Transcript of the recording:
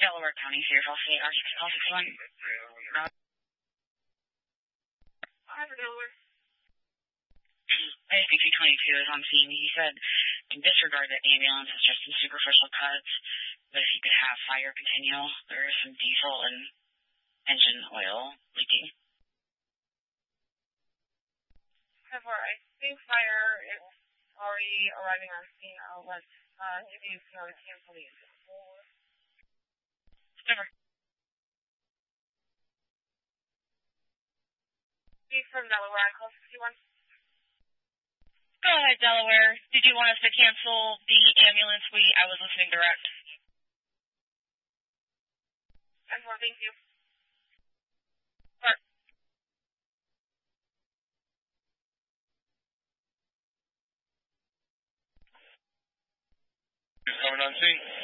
Delaware County Sheriff's Office, R61. Delaware. ASP 222 is on scene. He said, disregard the ambulance, it's just some superficial cuts, but if you could have fire continue, there is some diesel and engine oil leaking. I think fire is already arriving on scene. I'll let ABUC on the cancel these. Over. Steve from Delaware, I call 61. Go ahead, Delaware. Did you want us to cancel the ambulance? I was listening direct. Thank you. Coming on scene.